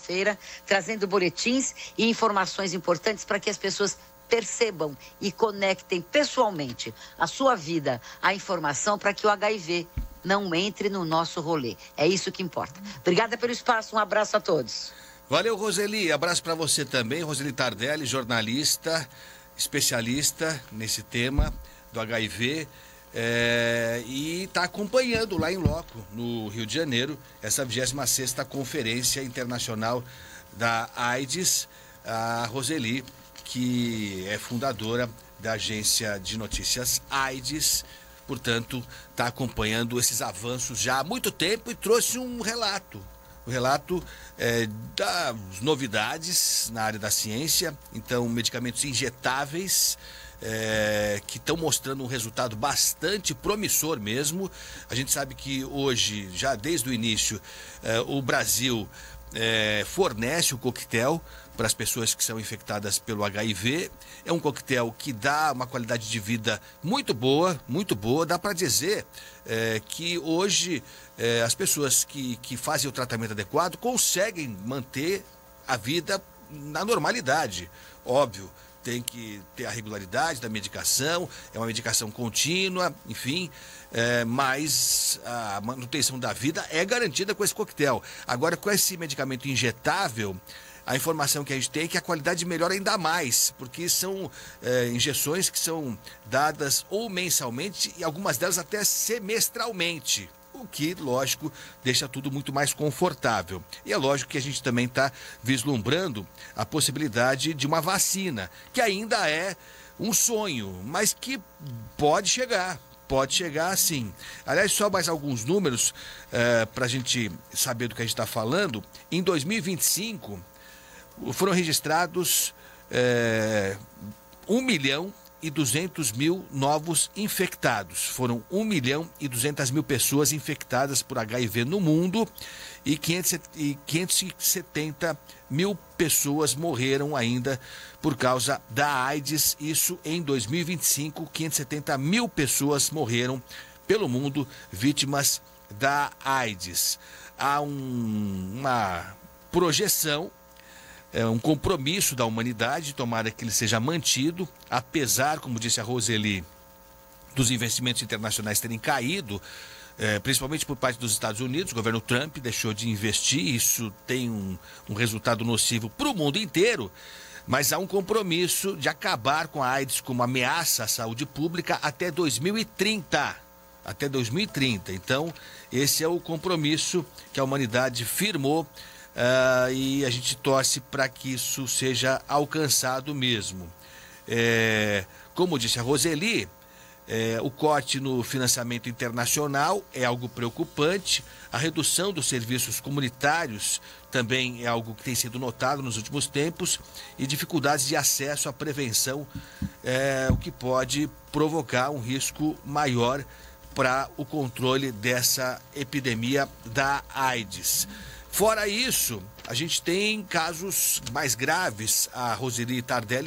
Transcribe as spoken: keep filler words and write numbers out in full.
segunda-feira, trazendo boletins e informações importantes para que as pessoas percebam e conectem pessoalmente a sua vida, a informação, para que o H I V não entre no nosso rolê. É isso que importa. Obrigada pelo espaço, um abraço a todos. Valeu, Roseli. Abraço para você também, Roseli Tardelli, jornalista, especialista nesse tema do H I V. É, e está acompanhando lá em loco, no Rio de Janeiro, essa vigésima sexta Conferência Internacional da AIDS, a Roseli, que é fundadora da agência de notícias AIDS, portanto, está acompanhando esses avanços já há muito tempo e trouxe um relato, um relato é, das novidades na área da ciência. Então, medicamentos injetáveis, É, que estão mostrando um resultado bastante promissor mesmo. A gente sabe que hoje, já desde o início, é, o Brasil é, fornece o coquetel para as pessoas que são infectadas pelo H I V. É um coquetel que dá uma qualidade de vida muito boa, muito boa. Dá para dizer é, que hoje é, as pessoas que, que fazem o tratamento adequado conseguem manter a vida na normalidade. Óbvio, tem que ter a regularidade da medicação, é uma medicação contínua, enfim, é, mas a manutenção da vida é garantida com esse coquetel. Agora, com esse medicamento injetável, a informação que a gente tem é que a qualidade melhora ainda mais, porque são é, injeções que são dadas ou mensalmente e algumas delas até semestralmente. O que, lógico, deixa tudo muito mais confortável. E é lógico que a gente também está vislumbrando a possibilidade de uma vacina, que ainda é um sonho, mas que pode chegar, pode chegar sim. Aliás, só mais alguns números é, para a gente saber do que a gente está falando. Em dois mil e vinte e cinco, foram registrados é, um milhão e duzentos mil novos infectados. Foram um milhão e duzentas mil pessoas infectadas por H I V no mundo e quinhentos e setenta mil pessoas morreram ainda por causa da AIDS. Isso em dois mil e vinte e cinco, quinhentos e setenta mil pessoas morreram pelo mundo vítimas da AIDS. Há um, uma projeção, é um compromisso da humanidade, tomara que ele seja mantido, apesar, como disse a Roseli, dos investimentos internacionais terem caído, é, principalmente por parte dos Estados Unidos. O governo Trump deixou de investir, isso tem um, um resultado nocivo para o mundo inteiro, mas há um compromisso de acabar com a AIDS como ameaça à saúde pública até dois mil e trinta. Até dois mil e trinta. Então, esse é o compromisso que a humanidade firmou. Uh, e a gente torce para que isso seja alcançado mesmo. É, como disse a Roseli, é, o corte no financiamento internacional é algo preocupante. A redução dos serviços comunitários também é algo que tem sido notado nos últimos tempos, e dificuldades de acesso à prevenção, é, o que pode provocar um risco maior para o controle dessa epidemia da AIDS. Fora isso, a gente tem casos mais graves. A Roseli Tardelli